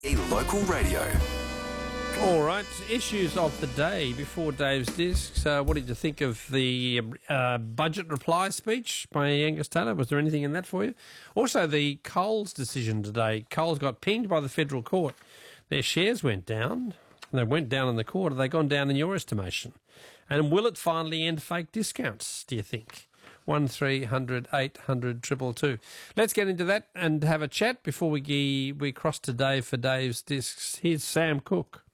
Local radio. All right, issues of the day before Dave's Discs. What did you think of the budget reply speech by Angus Taylor? Was there anything in that for you? Also, the Coles decision today. Coles got pinged by the federal court. Their shares went down. They went down in the court. Have they gone down in your estimation? And will it finally end fake discounts, do you think? 1300 800 222. Let's get into that and have a chat before we cross to Dave for Dave's Discs. Here's Sam Cooke.